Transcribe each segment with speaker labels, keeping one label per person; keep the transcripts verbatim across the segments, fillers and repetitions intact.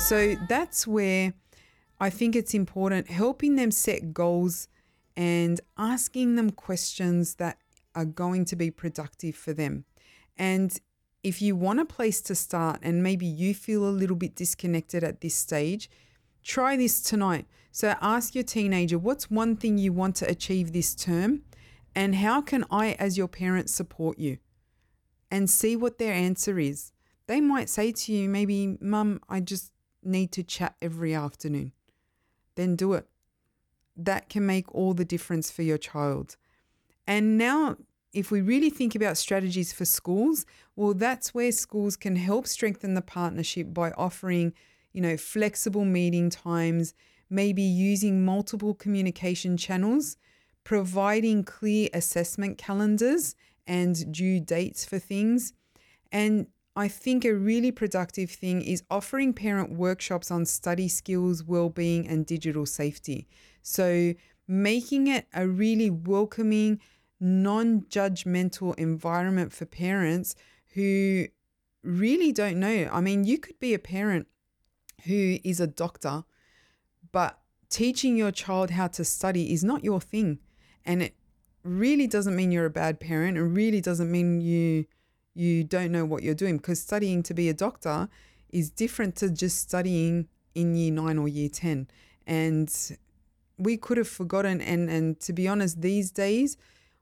Speaker 1: So that's where I think it's important, helping them set goals and asking them questions that are going to be productive for them. And if you want a place to start and maybe you feel a little bit disconnected at this stage, try this tonight. So ask your teenager, what's one thing you want to achieve this term? And how can I, as your parent, support you? And see what their answer is. They might say to you, maybe, Mum, I just need to chat every afternoon. Then do it. That can make all the difference for your child. And now, if we really think about strategies for schools, well, that's where schools can help strengthen the partnership by offering, you know, flexible meeting times, maybe using multiple communication channels, providing clear assessment calendars and due dates for things. And I think a really productive thing is offering parent workshops on study skills, well-being, and digital safety. So making it a really welcoming, non-judgmental environment for parents who really don't know. I mean, you could be a parent who is a doctor, but teaching your child how to study is not your thing. And it really doesn't mean you're a bad parent. It really doesn't mean you you don't know what you're doing, because studying to be a doctor is different to just studying in year nine or year ten. And we could have forgotten. And, and to be honest, these days,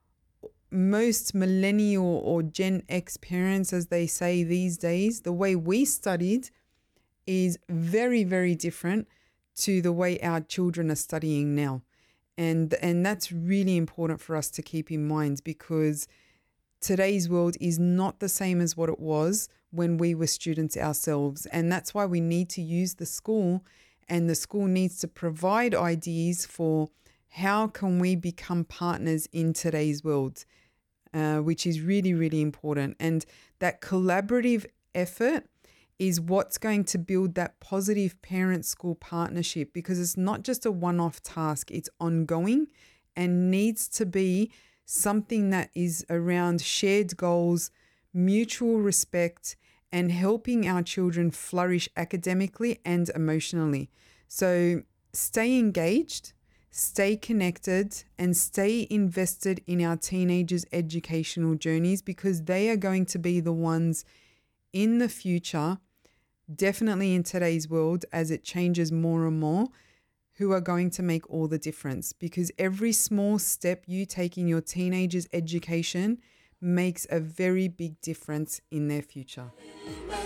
Speaker 1: most millennial or Gen X parents, as they say these days, the way we studied is very, very different to the way our children are studying now. And and that's really important for us to keep in mind, because today's world is not the same as what it was when we were students ourselves. And that's why we need to use the school, and the school needs to provide ideas for how can we become partners in today's world, uh, which is really, really important. And that collaborative effort is what's going to build that positive parent-school partnership, because it's not just a one-off task, it's ongoing and needs to be something that is around shared goals, mutual respect, and helping our children flourish academically and emotionally. So stay engaged, stay connected, and stay invested in our teenagers' educational journeys, because they are going to be the ones in the future, definitely in today's world as it changes more and more, who are going to make all the difference. Because every small step you take in your teenagers' education makes a very big difference in their future.